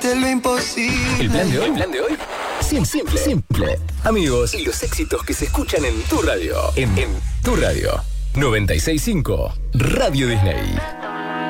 De lo imposible. El plan de hoy. Simple. Amigos y los éxitos que se escuchan en tu radio. En tu radio. 96.5 Radio Disney.